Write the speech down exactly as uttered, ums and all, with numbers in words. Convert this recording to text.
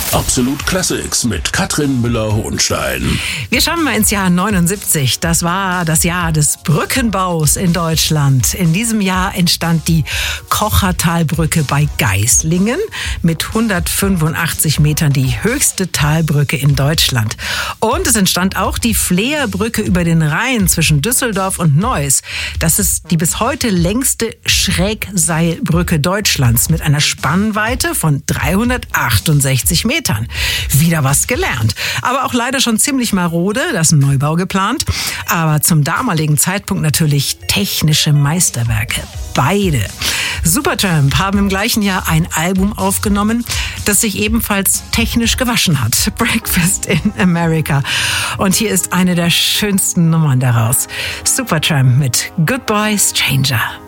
Absolut Classics mit Katrin Müller-Hohenstein. Wir schauen mal ins Jahr neunundsiebzig. Das war das Jahr des Brückenbaus in Deutschland. In diesem Jahr entstand die Kochertalbrücke bei Geislingen mit hundertfünfundachtzig Metern, die höchste Talbrücke in Deutschland. Und es entstand auch die Fleerbrücke über den Rhein zwischen Düsseldorf und Neuss. Das ist die bis heute längste Schrägseilbrücke Deutschlands mit einer Spannweite von dreihundertachtundsechzig Metern. Wieder was gelernt. Aber auch leider schon ziemlich marode, das ist ein Neubau geplant. Aber zum damaligen Zeitpunkt natürlich technische Meisterwerke. Beide. Supertramp haben im gleichen Jahr ein Album aufgenommen, das sich ebenfalls technisch gewaschen hat. Breakfast in America. Und hier ist eine der schönsten Nummern daraus. Supertramp mit Goodbye Stranger.